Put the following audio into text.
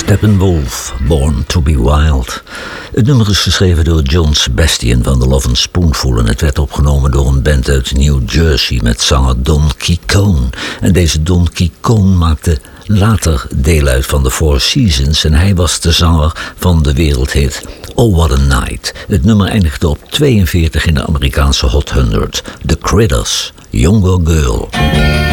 Steppenwolf, Born to be Wild. Het nummer is geschreven door John Sebastian van de Love & Spoonful en het werd opgenomen door een band uit New Jersey met zanger Don Ciccone. En deze Don Ciccone maakte later deel uit van de Four Seasons en hij was de zanger van de wereldhit Oh What a Night. Het nummer eindigde op 42 in de Amerikaanse Hot 100. The Critters, Younger Girl.